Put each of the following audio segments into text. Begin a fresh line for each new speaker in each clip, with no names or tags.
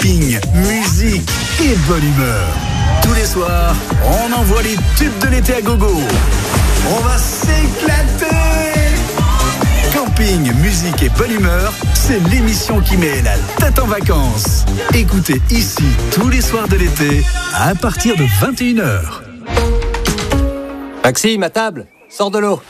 camping, musique et bonne humeur. Tous les soirs, on envoie les tubes de l'été à gogo. On va s'éclater. Camping, musique et bonne humeur, c'est l'émission qui met la tête en vacances. Écoutez ici tous les soirs de l'été à partir de 21h.
Maxime, à table, sors de l'eau.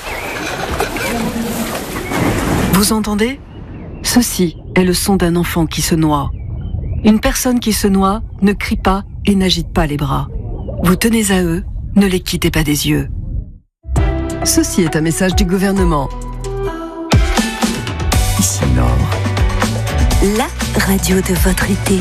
Vous entendez ? Ceci est le son d'un enfant qui se noie. Une personne qui se noie ne crie pas et n'agite pas les bras. Vous tenez à eux, ne les quittez pas des yeux. Ceci est un message du gouvernement.
Ici Nord. La radio de votre été.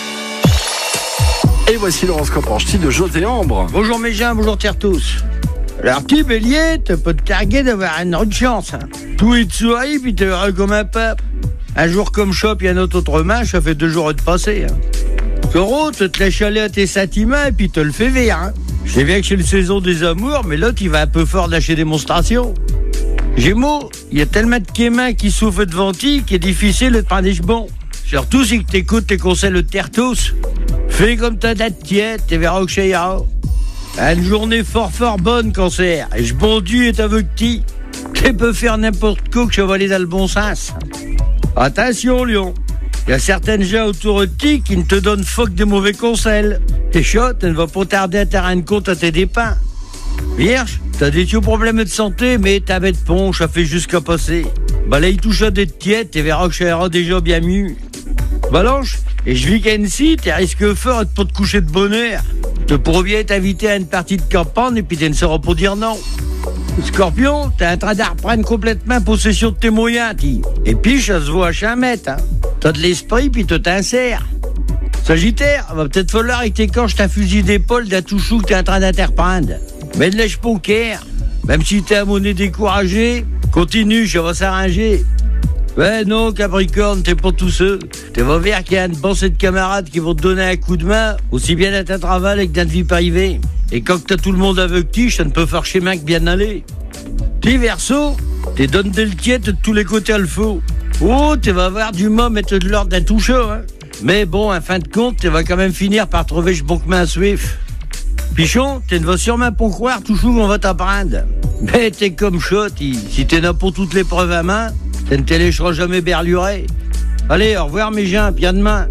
Et voici l'horoscope en ch'ti de José Ambre.
Bonjour mes gens, bonjour tous. Alors petit bélier, tu peux te targuer d'avoir une autre chance. Tout est souris puis t'es heureux comme un pape. Un jour comme chope, il y a notre autre main, ça fait 2 jours de passé. Taureau, tu te lèches aller à tes sentiments et puis te le fais vire. Je sais bien que c'est une saison des amours, mais l'autre il va un peu fort lâcher démonstration. Gémeaux, il y a tellement de kémins qui souffrent devant ti qu'il est difficile de prendre des bon. Surtout si tu écoutes tes conseils de terre tous. Fais comme ta date tiède, t'es verras que ça ira. Une journée fort bonne, cancer. Et je bondis et t'aveux que ti. Tu peux faire n'importe quoi que je vais aller dans le bon sens. Attention, lion. Il y a certaines gens autour de ti qui ne te donnent que des mauvais conseils. T'es chaud, tu ne vas pas tarder à te rendre compte à tes dépens. Vierge, t'as des petits problèmes de santé, mais ta bête ponche, ça fait jusqu'à passer. Là, il touche à des tièdes, tu verras que ça ira déjà bien mieux. Balance, et je vis qu'ainsi, t'es risque fort de pas te coucher de bonne heure. Tu pourrais bien t'inviter à une partie de campagne et puis tu ne sauras pas dire non. Scorpion, t'es en train de reprendre complètement possession de tes moyens, ti. Et puis, ça se voit à chamette, hein. T'as de l'esprit, puis tu t'insères. Sagittaire, va peut-être falloir que t'écorches ta fusil d'épaule d'un tout chou que t'es en train d'interprendre. Mais ne lèche pas au cœur. Même si t'es à monnaie découragé, continue, ça va s'arranger. Ouais, non, Capricorne, t'es pas tout seul. Tu vas voir qu'il y a une bande de camarades qui vont te donner un coup de main, aussi bien dans ta travail que dans ta vie privée. Et quand t'as tout le monde avec ti, ça ne peut faire chez que bien aller. T'es Verseau, t'es donne de tiède de tous les côtés à le faux. Oh, tu vas avoir du mal mettre de l'ordre d'un tout chaud, hein. Mais bon, en fin de compte, tu vas quand même finir par trouver ce bon main Swift. Pichon, tu ne vas sûrement pas croire tout chaud qu'on va t'apprendre. Mais t'es comme chaud, si t'es là pour toutes les preuves à main, tu ne te lécheras jamais berluré. Allez, au revoir mes gens, puis à demain.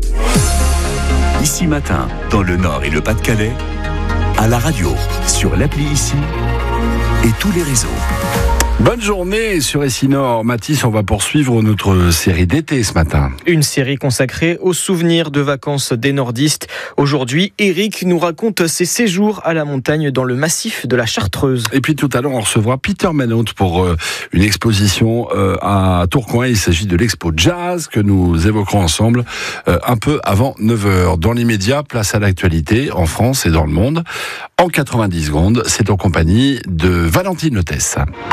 Ici matin, dans le Nord et le Pas-de-Calais, à la radio, sur l'appli Ici et tous les réseaux.
Bonne journée sur Ici Nord. Mathis, on va poursuivre notre série d'été ce matin.
Une série consacrée aux souvenirs de vacances des nordistes. Aujourd'hui, Eric nous raconte ses séjours à la montagne dans le massif de la Chartreuse.
Et puis tout à l'heure, on recevra Peter Manaut pour une exposition à Tourcoing. Il s'agit de l'expo jazz que nous évoquerons ensemble un peu avant 9h. Dans l'immédiat, place à l'actualité en France et dans le monde. En 90 secondes, c'est en compagnie de Valentine Lotès.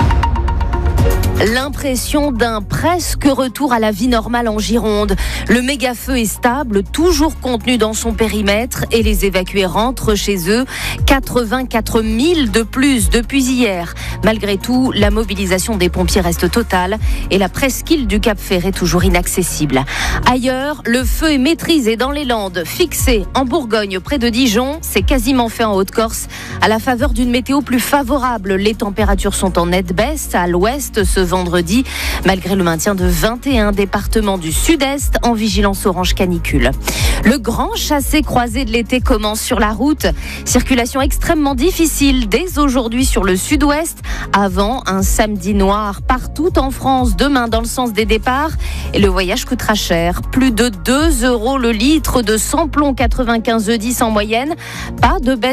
L'impression d'un presque retour à la vie normale en Gironde. Le méga-feu est stable, toujours contenu dans son périmètre et les évacués rentrent chez eux. 84 000 de plus depuis hier. Malgré tout, la mobilisation des pompiers reste totale et la presqu'île du Cap-Ferret toujours inaccessible. Ailleurs, le feu est maîtrisé dans les Landes, fixé en Bourgogne près de Dijon. C'est quasiment fait en Haute-Corse. À la faveur d'une météo plus favorable, les températures sont en nette baisse à l'ouest ce vendredi, malgré le maintien de 21 départements du sud-est en vigilance orange canicule. Le grand chassé-croisé de l'été commence sur la route. Circulation extrêmement difficile dès aujourd'hui sur le sud-ouest, avant un samedi noir partout en France demain dans le sens des départs. Et le voyage coûtera cher, plus de 2 € le litre de samplon 95 E10 en moyenne. Pas de baisse